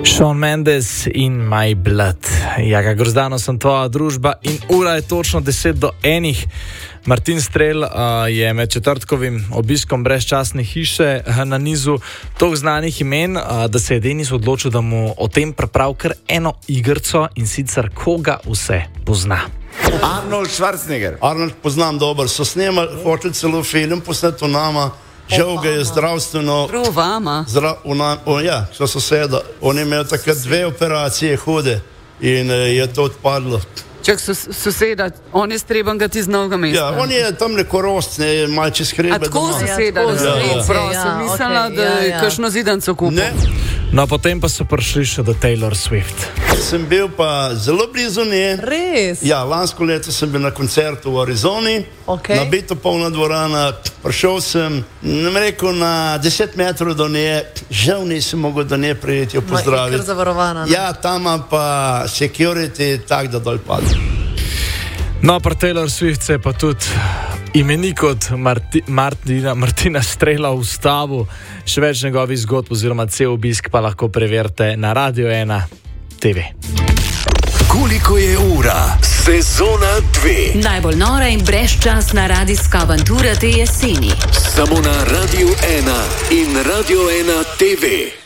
Shawn Mendes in My Blood. Jaka Grozdano sem tvoja družba in ura je točno 10:01. Martin Strel je med četrtkovim obiskom brezčasne hiše na nizu toliko znanih imen, da se je Denis odločil, da mu o tem pripravi kar eno igrco, in sicer koga vse pozna. Arnold Schwarzenegger. Arnold poznam dobro, so snemali, hočeli celo film posneti o nama. Žal ga je zdravstveno... Prav vama. Ja, so soseda. On je imel takrat 2 operacije hude in je to odpadlo. Čak soseda, on je streban ga ti z Novega Mesta. Ja, on je tam neko rost, malo čez hrebe. A tako soseda, sem mislila, da je kakšno zidanco kupil. No, potem pa so prišli še do Taylor Swift. Sem bil pa zelo blizu nje. Res? Ja, lansko leto sem bil na koncertu v Arizoni, nabito polna dvorana, prišel sem, rekel, na 10 metrov do nje, žal nisem mogel do nje prijeti jo pozdraviti. Je kar zavarovana, ne? Ja, tam pa security tak, da dol padl. No, pa Taylor Swift se je pa tudi imenik od Martina Strela ustavil. Še več njegovih zgodb oziroma cel obisk pa lahko preverite na Radio 1 TV. Koliko je ura? Sezona 2. Najbolj nora in brezčasna radijska avantura te jeseni. Samo na Radio 1 in Radio 1 TV.